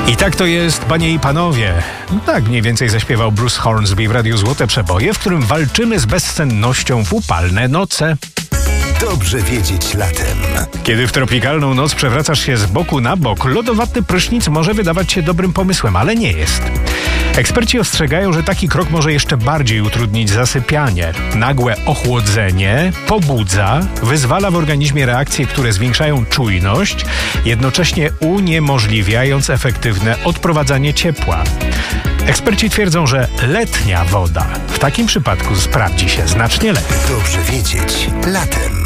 I tak to jest, panie i panowie. Tak mniej więcej zaśpiewał Bruce Hornsby w Radiu Złote Przeboje, w którym walczymy z bezsennością w upalne noce. Dobrze wiedzieć latem. Kiedy w tropikalną noc przewracasz się z boku na bok, lodowatny prysznic może wydawać się dobrym pomysłem, ale nie jest. Eksperci ostrzegają, że taki krok może jeszcze bardziej utrudnić zasypianie. Nagłe ochłodzenie pobudza, wyzwala w organizmie reakcje, które zwiększają czujność, jednocześnie uniemożliwiając efektywne odprowadzanie ciepła. Eksperci twierdzą, że letnia woda w takim przypadku sprawdzi się znacznie lepiej. Dobrze wiedzieć latem.